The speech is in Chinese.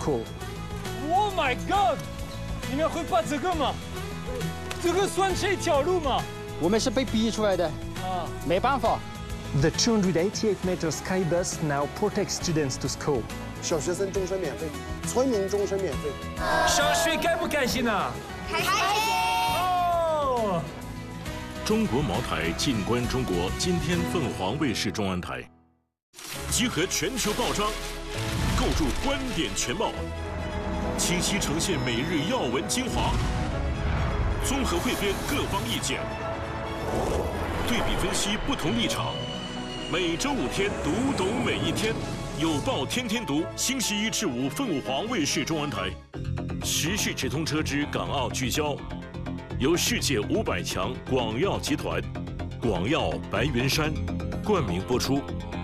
school. Oh my God！ 你们会把这个吗？这个算是一条路吗？ 我们是被逼出来的，没办法。 The 288-meter sky bus now protects students to school. 小学生终身免费，村民终身免费。 上学开不开心啊？ 开心！ 哦。 中国茅台进关中国，今天凤凰卫视中文台，集合全球报章，构筑观点全貌，清晰呈现每日要闻精华，综合汇编各方意见，对比分析不同立场。每周5天，读懂每一天。有报天天读，星期1至5，凤凰卫视中文台，时事直通车之港澳聚焦，由世界500强广药集团、广药白云山冠名播出。